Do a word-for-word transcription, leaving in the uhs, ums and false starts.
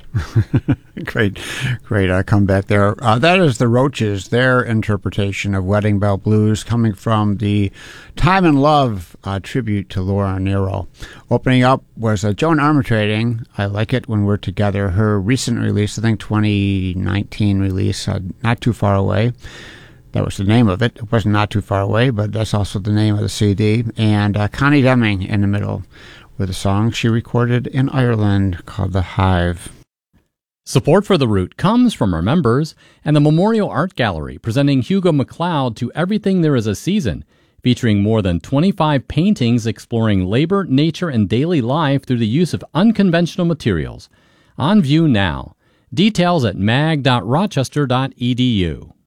Great, great uh, comeback there. Uh, that is the Roaches, their interpretation of Wedding Bell Blues, coming from the Time and Love uh, tribute to Laura Nyro. Opening up was uh, Joan Armatrading, I Like It When We're Together, her recent release, I think twenty nineteen release, uh, Not Too Far Away. That was the name of it. It wasn't Not Too Far Away, but that's also the name of the C D. And uh, Connie Deming in the middle with a song she recorded in Ireland called The Hive. Support for The Root comes from our members and the Memorial Art Gallery, presenting Hugo MacLeod to Everything There Is a Season, featuring more than twenty-five paintings exploring labor, nature, and daily life through the use of unconventional materials. On view now. Details at mag dot rochester dot e d u.